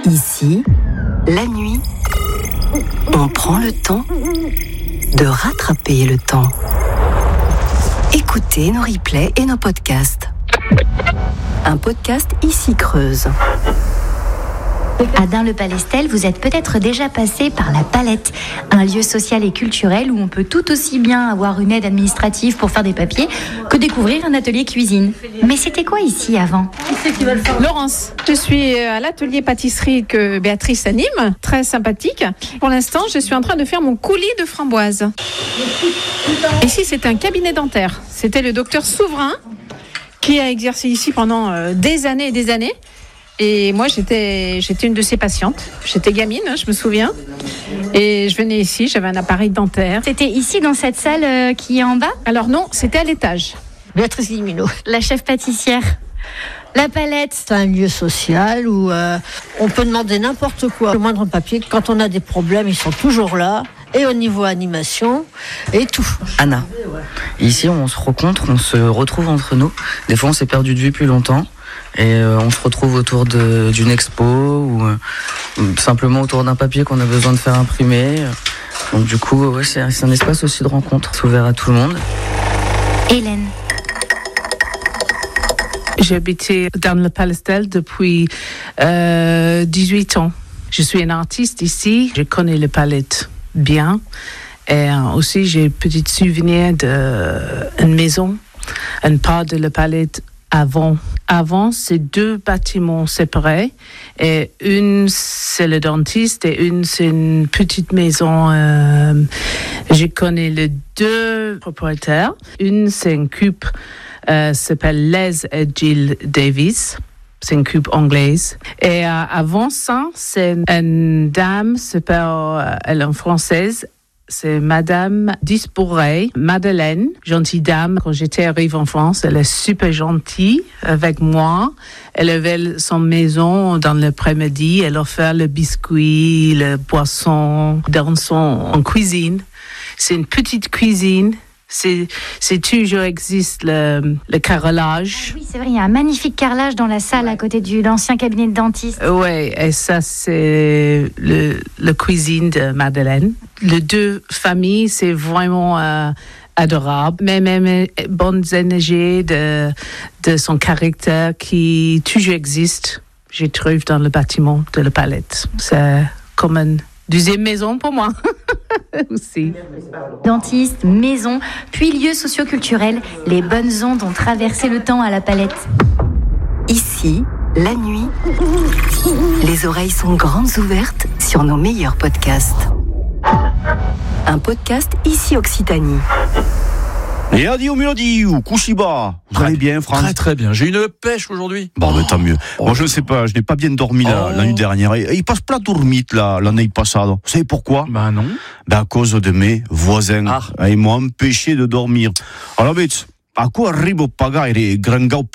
Ici, la nuit, on prend le temps de rattraper le temps. Écoutez nos replays et nos podcasts. Un podcast Ici Creuse. À Dun-le-Palestel, vous êtes peut-être déjà passé par la Palette, un lieu social et culturel où on peut tout aussi bien avoir une aide administrative pour faire des papiers que découvrir un atelier cuisine. Mais c'était quoi ici avant ? Laurence, je suis à l'atelier pâtisserie que Béatrice anime, très sympathique. Pour l'instant, je suis en train de faire mon coulis de framboise. Ici, c'est un cabinet dentaire. C'était le docteur Souverain qui a exercé ici pendant des années et des années. Et moi, j'étais une de ses patientes. J'étais gamine, je me souviens. Et je venais ici, j'avais un appareil dentaire. C'était ici, dans cette salle qui est en bas ? Alors non, c'était à l'étage. Béatrice Guilleminot. La chef pâtissière. La Palette. C'est un lieu social où on peut demander n'importe quoi. Le moindre papier, quand on a des problèmes, ils sont toujours là. Et au niveau animation, et tout. Anna. Ici, on se rencontre, on se retrouve entre nous. Des fois, on s'est perdu de vue depuis longtemps. Et on se retrouve autour d'une expo ou simplement autour d'un papier qu'on a besoin de faire imprimer. Donc du coup, ouais, c'est un espace aussi de rencontre. C'est ouvert à tout le monde. Hélène. J'ai habité dans le Palestel depuis 18 ans. Je suis une artiste ici. Je connais le Palette bien. Et aussi, j'ai un petit souvenir d'une maison, une part de le Palette avant. Avant, c'est deux bâtiments séparés. Et une, c'est le dentiste et une, c'est une petite maison. Je connais les deux propriétaires. Une, c'est une coupe s'appelle Les et Jill Davis. C'est une coupe anglaise. Et avant ça, c'est une dame, elle est française. C'est Madame Disbourey, Madeleine, gentille dame. Quand j'étais arrivée en France, elle est super gentille avec moi. Elle avait son maison dans l'après-midi. Elle offrait le biscuit, le boisson en cuisine. C'est une petite cuisine. C'est toujours existe le carrelage. Oui, c'est vrai, il y a un magnifique carrelage dans la salle à côté de l'ancien cabinet de dentiste. Oui, et ça, c'est le cuisine de Madeleine. Les deux familles, c'est vraiment adorable. Même bonnes énergies de son caractère qui toujours existe, je trouve, dans le bâtiment de la Palette. C'est comme une deuxième maison pour moi. Aussi. Dentiste, maison, puis lieu socio-culturel, les bonnes ondes ont traversé le temps à la Palette. Ici, la nuit, les oreilles sont grandes ouvertes sur nos meilleurs podcasts. Un podcast Ici Occitanie. Et adieu Mélodie ou Kushiba. Vous allez bien, Franck ? Très très bien. J'ai une pêche aujourd'hui. Bon, mais tant mieux. Moi, je ne sais pas, je n'ai pas bien dormi la nuit dernière. Et il passe pas dormite l'année passée. Vous savez pourquoi ? Ben non. Ben à cause de mes voisins. Ils m'ont empêché de dormir. Alors, vite, a quoi arrivo a pagare grangau